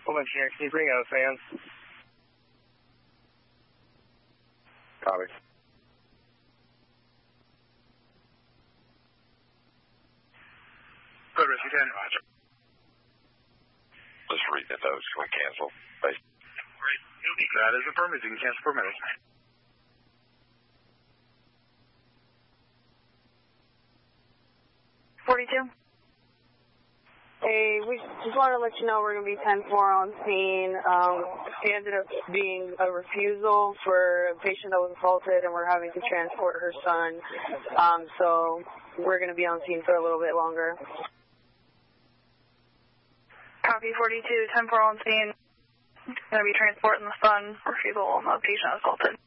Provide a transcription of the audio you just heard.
Woman here, can you bring out fans? Copy. Good, Rescue 10. Roger. Let's read the notes. Can we cancel? Bye. Great. That is affirmative. You can cancel per minute. 42. Hey, we just wanted to let you know we're going to be 10-4 on scene. It ended up being a refusal for a patient that was assaulted, and we're having to transport her son. So we're going to be on scene for a little bit longer. Copy 42, 10-4 on scene. Going to be transporting the son. Refusal on the patient assaulted.